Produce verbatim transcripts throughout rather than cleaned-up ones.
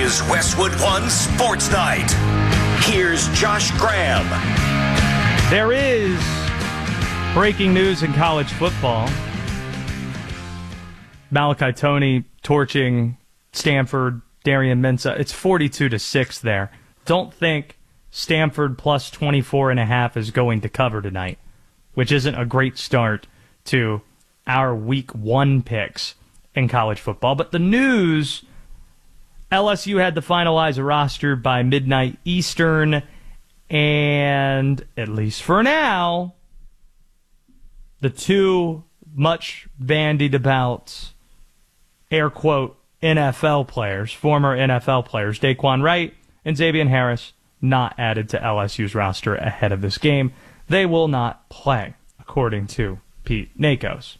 is Westwood One Sports Night. Here's Josh Graham. There is breaking news in college football. Malachi Toney torching Stanford, Darian Mensah. It's forty-two to six there. Don't think Stanford plus twenty-four and a half is going to cover tonight, which isn't a great start to our week one picks in college football. But the news, L S U had to finalize a roster by midnight Eastern, and at least for now, the two much bandied about, air quote, N F L players, former N F L players, Daquan Wright and Xavier Harris, not added to L S U's roster ahead of this game. They will not play, according to Pete Nakos.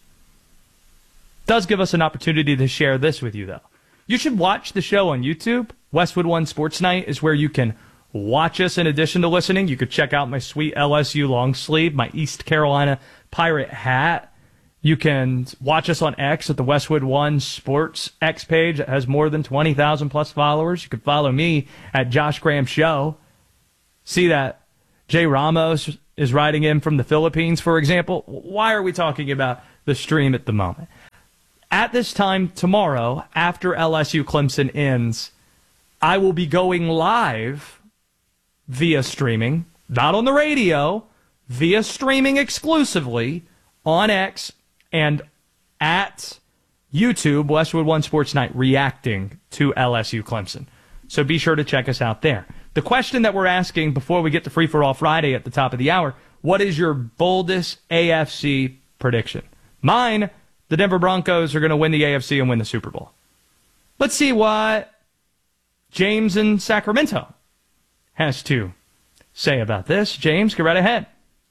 Does give us an opportunity to share this with you, though. You should watch the show on YouTube. Westwood One Sports Night is where you can watch us in addition to listening. You could check out my sweet L S U long sleeve, my East Carolina Pirate hat. You can watch us on X at the Westwood One Sports X page. It has more than twenty thousand plus followers. You can follow me at Josh Graham Show. See that Jay Ramos is writing in from the Philippines, for example. Why are we talking about the stream at the moment? At this time tomorrow, after L S U Clemson ends, I will be going live via streaming, not on the radio, via streaming exclusively on X and at YouTube, Westwood One Sports Night, reacting to L S U Clemson. So be sure to check us out there. The question that we're asking before we get to Free For All Friday at the top of the hour, what is your boldest A F C prediction? Mine, the Denver Broncos are going to win the A F C and win the Super Bowl. Let's see what James in Sacramento has to say about this. James, go right ahead.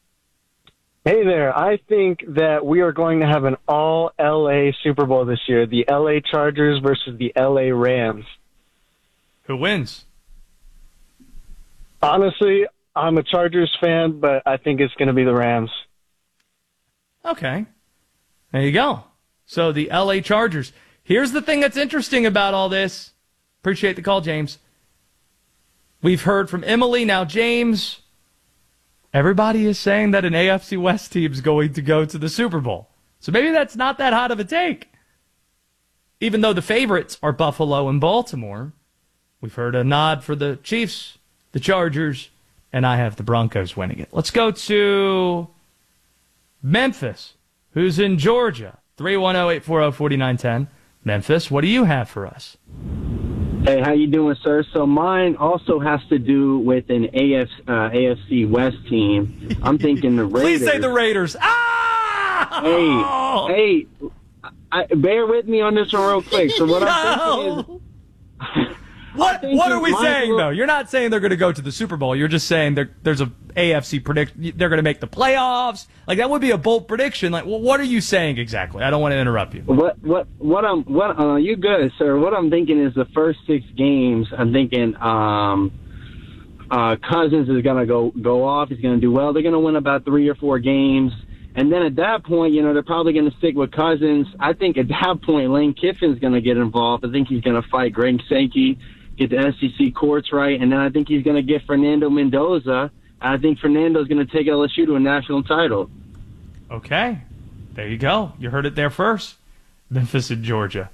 Hey there. I think that we are going to have an all-L A Super Bowl this year, the L A Chargers versus the L A Rams. Who wins? Honestly, I'm a Chargers fan, but I think it's going to be the Rams. Okay. There you go. So the L A Chargers. Here's the thing that's interesting about all this. Appreciate the call, James. We've heard from Emily, now James. Everybody is saying that an A F C West team is going to go to the Super Bowl. So maybe that's not that hot of a take. Even though the favorites are Buffalo and Baltimore, we've heard a nod for the Chiefs, the Chargers, and I have the Broncos winning it. Let's go to Memphis, who's in Georgia. three one zero, eight four zero, four nine one zero. Memphis, what do you have for us? Hey, how you doing, sir? So mine also has to do with an A F, uh, A F C West team. I'm thinking the Raiders. Please say the Raiders. Ah! Hey, hey, I, bear with me on this one real quick. So what no! I'm thinking is... What What are we saying, though? You're not saying they're going to go to the Super Bowl. You're just saying there's a A F C predict. They're going to make the playoffs. Like, that would be a bold prediction. Like, well, what are you saying exactly? I don't want to interrupt you. What what what I'm what uh you good, sir? What I'm thinking is the first six games. I'm thinking um uh Cousins is going to go go off. He's going to do well. They're going to win about three or four games. And then at that point, you know, they're probably going to stick with Cousins. I think at that point, Lane Kiffin's going to get involved. I think he's going to fight Greg Sankey, get the S E C courts right, and then I think he's going to get Fernando Mendoza. I think Fernando's going to take L S U to a national title. Okay. There you go. You heard it there first. Memphis and Georgia.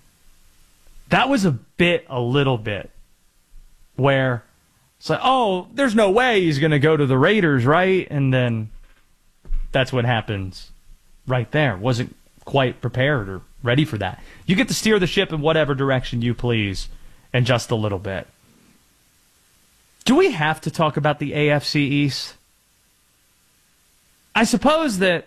That was a bit, a little bit, where it's like, oh, there's no way he's going to go to the Raiders, right? And then that's what happens right there. Wasn't quite prepared or ready for that. You get to steer the ship in whatever direction you please in just a little bit. Do we have to talk about the A F C East? I suppose that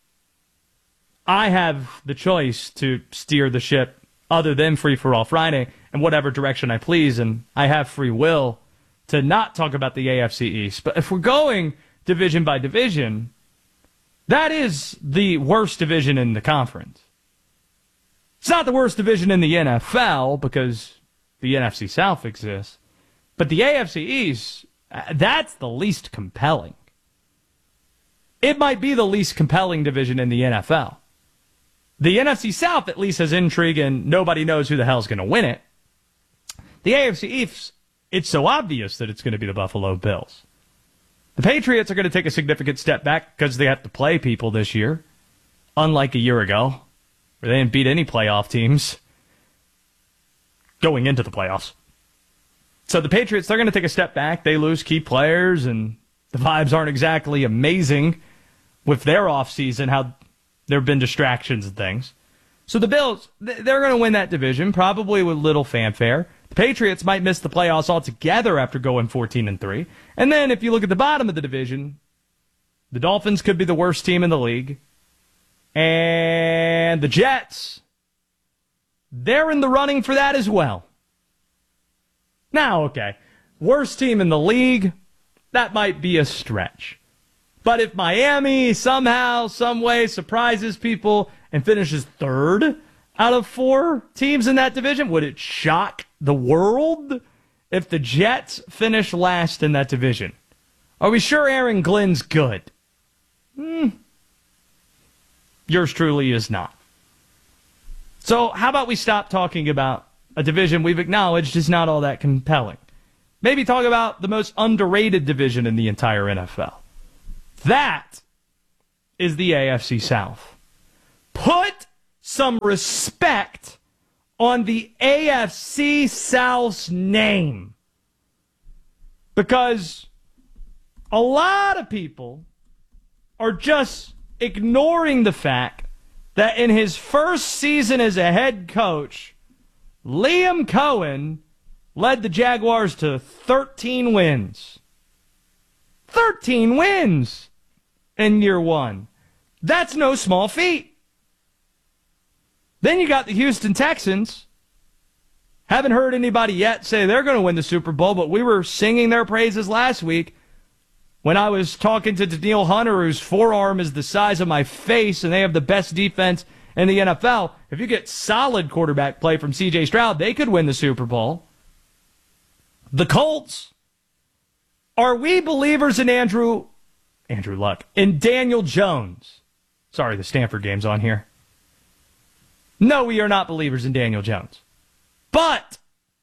I have the choice to steer the ship other than Free For All Friday in whatever direction I please, and I have free will to not talk about the A F C East. But if we're going division by division, that is the worst division in the conference. It's not the worst division in the N F L because the N F C South exists. But the A F C East, that's the least compelling. It might be the least compelling division in the N F L. The N F C South at least has intrigue and nobody knows who the hell's going to win it. The A F C East, it's so obvious that it's going to be the Buffalo Bills. The Patriots are going to take a significant step back because they have to play people this year, unlike a year ago, where they didn't beat any playoff teams going into the playoffs. So the Patriots, they're going to take a step back. They lose key players, and the vibes aren't exactly amazing with their offseason, how there have been distractions and things. So the Bills, they're going to win that division, probably with little fanfare. The Patriots might miss the playoffs altogether after going fourteen and three. And then if you look at the bottom of the division, the Dolphins could be the worst team in the league. And the Jets, they're in the running for that as well. Now, okay, worst team in the league, that might be a stretch. But if Miami somehow, some way surprises people and finishes third out of four teams in that division, would it shock the world if the Jets finish last in that division? Are we sure Aaron Glenn's good? Hmm. Yours truly is not. So how about we stop talking about a division we've acknowledged is not all that compelling? Maybe talk about the most underrated division in the entire N F L. That is the A F C South. Put some respect on the A F C South's name. Because a lot of people are just ignoring the fact that in his first season as a head coach, Liam Cohen led the Jaguars to thirteen wins. thirteen wins in year one. That's no small feat. Then you got the Houston Texans. Haven't heard anybody yet say they're going to win the Super Bowl, but we were singing their praises last week when I was talking to Danielle Hunter, whose forearm is the size of my face, and they have the best defense in the N F L. If you get solid quarterback play from C J Stroud, they could win the Super Bowl. The Colts. Are we believers in Andrew, Andrew Luck, in Daniel Jones? Sorry, the Stanford game's on here. No, we are not believers in Daniel Jones. But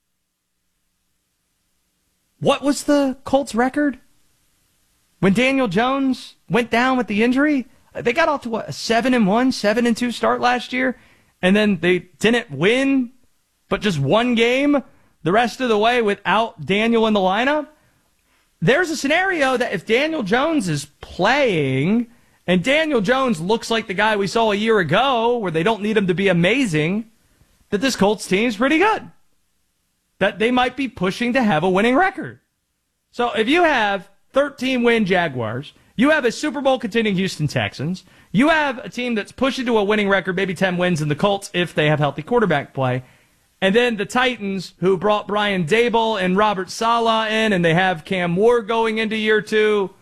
what was the Colts' record when Daniel Jones went down with the injury? They got off to what, a seven and one, seven and two start last year, and then they didn't win, but just one game the rest of the way without Daniel in the lineup. There's a scenario that if Daniel Jones is playing, and Daniel Jones looks like the guy we saw a year ago, where they don't need him to be amazing, that this Colts team's pretty good. That they might be pushing to have a winning record. So if you have thirteen-win Jaguars, you have a Super Bowl contending Houston Texans, you have a team that's pushing to a winning record, maybe ten wins in the Colts if they have healthy quarterback play, and then the Titans, who brought Brian Daboll and Robert Saleh in, and they have Cam Ward going into year two.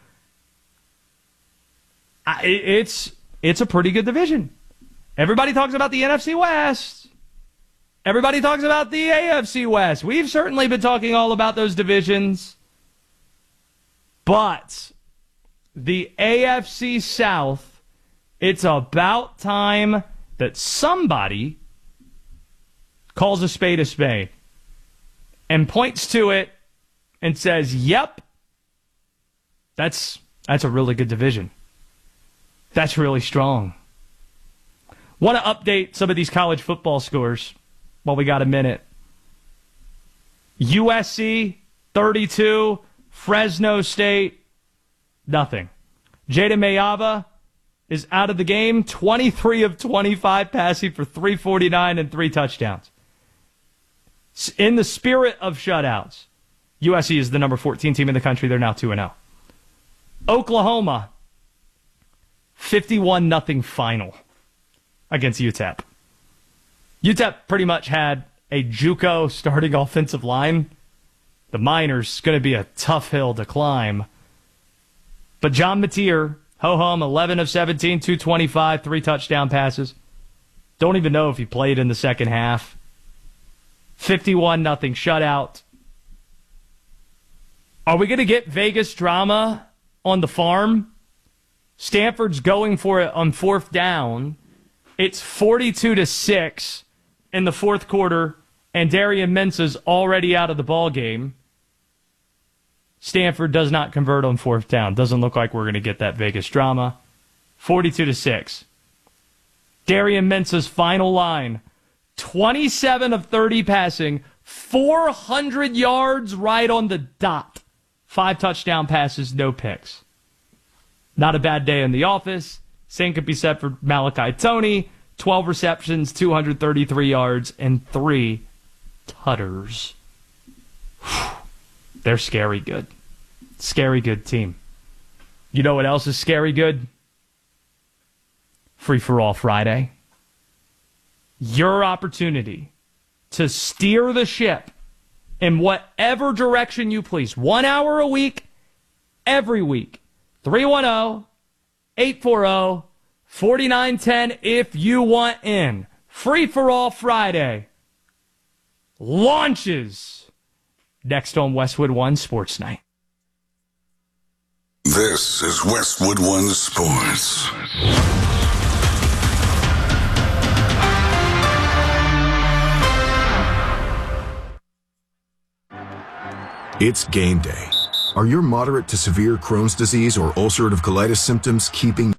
It's, it's a pretty good division. Everybody talks about the N F C West. Everybody talks about the A F C West. We've certainly been talking all about those divisions. But the A F C South, it's about time that somebody calls a spade a spade and points to it and says, yep, that's that's a really good division. That's really strong. Want to update some of these college football scores while we got a minute. U S C, thirty-two. Fresno State, nothing. Jada Mayava is out of the game, twenty-three of twenty-five passing for three forty-nine and three touchdowns. In the spirit of shutouts, U S C is the number fourteen team in the country. They're now two and oh. Oklahoma, fifty-one nothing final against U T E P. U T E P pretty much had a JUCO starting offensive line. The Miners, going to be a tough hill to climb. But John Mateer, ho-hum, eleven of seventeen, two twenty-five, three touchdown passes. Don't even know if he played in the second half. fifty-one nothing shutout. Are we going to get Vegas drama on the farm? Stanford's going for it on fourth down. It's forty-two to six in the fourth quarter, and Darian Mensah's already out of the ball game, Stanford does not convert on fourth down. Doesn't look like we're going to get that Vegas drama. forty-two to six. Darian Mensah's final line, twenty-seven of thirty passing, four hundred yards right on the dot. Five touchdown passes, no picks. Not a bad day in the office. Same could be said for Malachi Toney. twelve receptions, two hundred thirty-three yards, and three tutters. They're scary good. Scary good team. You know what else is scary good? Free for All Friday. Your opportunity to steer the ship in whatever direction you please. One hour a week, every week. three one zero, eight four zero, four nine one zero if you want in. Free for All Friday launches next on Westwood One Sports Night. This is Westwood One Sports. It's game day. Are your moderate to severe Crohn's disease or ulcerative colitis symptoms keeping